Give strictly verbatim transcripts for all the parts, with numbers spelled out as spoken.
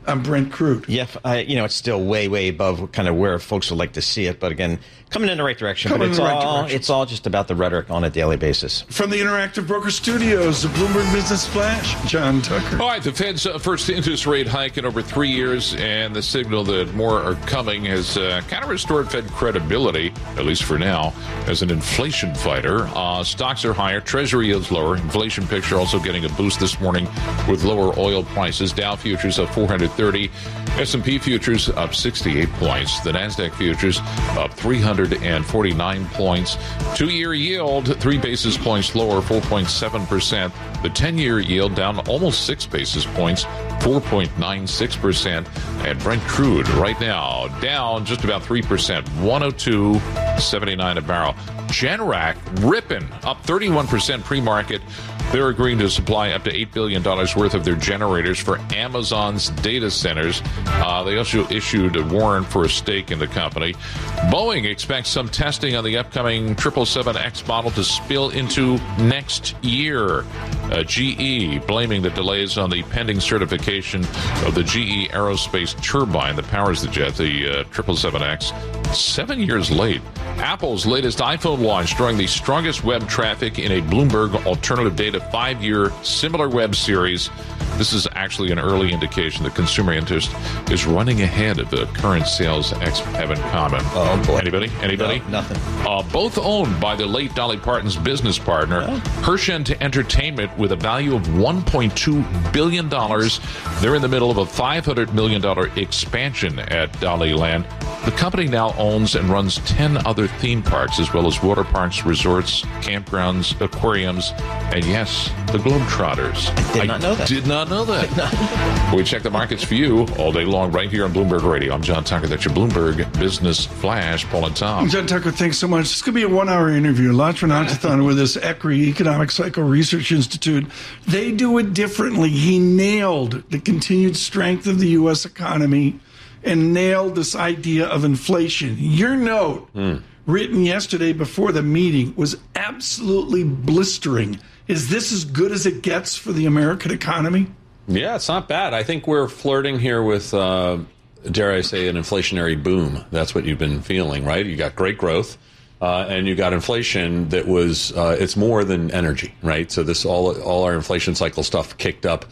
on Brent crude. Yeah, I, you know, it's still way, way above kind of where folks would like to see it. But again, coming in the right direction. Coming but it's in the right all direction. it's all just about the rhetoric on a daily basis. From the Interactive Broker Studios, the Bloomberg Business Flash, John Tucker. All right, the Fed's uh, first interest rate hike in over three years, and the signal that more are coming has uh, kind of restored Fed credibility, at least for now, as an inflation fighter. Uh, stocks are higher, Treasury yields lower, inflation picture also getting a boost this morning with lower oil prices. Dow futures up four hundred thirty, S and P futures up sixty-eight points, the NASDAQ futures up three hundred forty-nine points. Two-year yield, three basis points lower, four point seven percent. The ten-year yield down almost six basis points, four point nine six percent. And Brent crude right now down just about three percent, one oh two seventy-nine a barrel. Generac ripping up thirty-one percent pre-market. They're agreeing to supply up to eight billion dollars worth of their generators for Amazon's data centers. Uh, they also issued a warrant for a stake in the company. Boeing expects some testing on the upcoming triple seven X model to spill into next year. Uh, G E blaming the delays on the pending certification of the G E Aerospace turbine that powers the jet, the uh, triple seven X. Seven years late. Apple's latest iPhone launch drawing the strongest web traffic in a Bloomberg Alternative Data five-year similar web series. This is actually an early indication that consumer interest is running ahead of the current sales ex Evan Common. Oh, boy. Anybody? Anybody? No, nothing. Uh, both owned by the late Dolly Parton's business partner, Oh. Hershent Entertainment, with a value of one point two billion dollars. They're in the middle of a five hundred million dollars expansion at Dollyland. The company now owns and runs ten other theme parks, as well as water parks, resorts, campgrounds, aquariums, and yes, the Globetrotters. I did not know that. Did not know that. We check the markets for you all day long right here on Bloomberg Radio. I'm John Tucker. That's your Bloomberg Business Flash. Paul and Tom. John Tucker, thanks so much. It's going to be a one-hour interview. Lachlan Antathon with this E C R I, Economic Cycle Research Institute. They do it differently. He nailed the continued strength of the U S economy and nailed this idea of inflation. Your note, mm. written yesterday before the meeting, was absolutely blistering. Is this as good as it gets for the American economy? Yeah, it's not bad. I think we're flirting here with, uh, dare I say, an inflationary boom. That's what you've been feeling, right? You got great growth, uh, and you got inflation that was, uh, it's more than energy, right? So this all all our inflation cycle stuff kicked up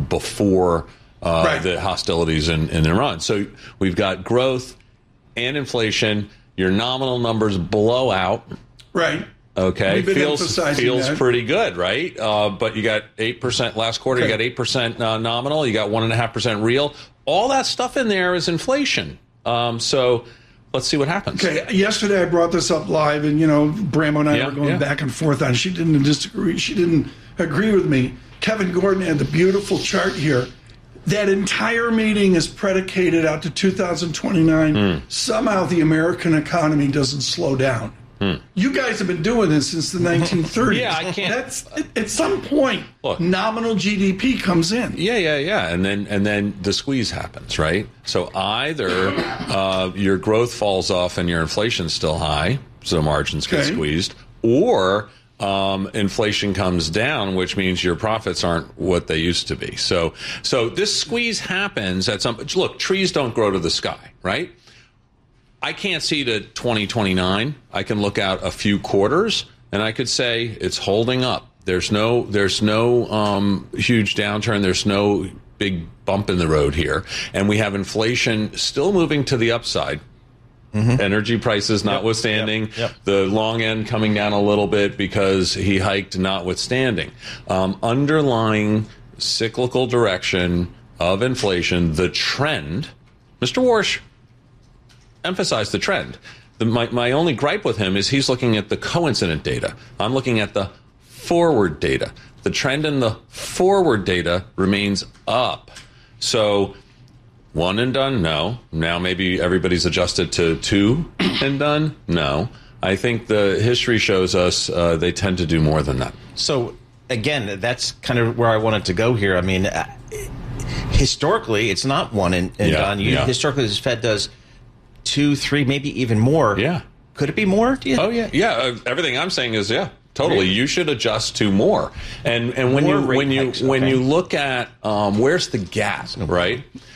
before uh, right. the hostilities in, in Iran. So we've got growth and inflation. Your nominal numbers blow out. Right. Okay, feels feels that. pretty good, right? Uh, but you got eight percent last quarter. Okay. You got eight percent uh, nominal. You got one and a half percent real. All that stuff in there is inflation. Um, so let's see what happens. Okay, yesterday I brought this up live, and you know, Brammo and I yeah, were going yeah. back and forth on it. She didn't disagree. She didn't agree with me. Kevin Gordon had the beautiful chart here. That entire meeting is predicated out to two thousand twenty-nine. Mm. Somehow the American economy doesn't slow down. Hmm. You guys have been doing this since the nineteen thirties. Yeah, I can't. That's at some point. Look, nominal G D P comes in. Yeah, yeah, yeah, and then and then the squeeze happens, right? So either uh, your growth falls off and your inflation's still high, so margins get okay. squeezed, or um, inflation comes down, which means your profits aren't what they used to be. So, so this squeeze happens at some. Look, trees don't grow to the sky, right? I can't see to twenty twenty-nine. I can look out a few quarters, and I could say it's holding up. There's no, there's no um, huge downturn. There's no big bump in the road here, and we have inflation still moving to the upside. Mm-hmm. Energy prices yep. notwithstanding, yep. Yep. the long end coming down a little bit because he hiked notwithstanding. Um, underlying cyclical direction of inflation, the trend, Mister Warsh emphasize the trend. The, my, my only gripe with him is he's looking at the coincident data. I'm looking at the forward data. The trend in the forward data remains up. So one and done? No. Now maybe everybody's adjusted to two and done? No. I think the history shows us uh, they tend to do more than that. So again, that's kind of where I wanted to go here. I mean, uh, historically, it's not one and, and yeah, done. You, yeah. Historically, this Fed does two, three, maybe even more. Yeah. Could it be more? Do you oh, yeah. Yeah. Uh, everything I'm saying is, yeah, totally. Really? You should adjust to more. And and when more you when you hikes, when okay. you look at um, where's the gap, right?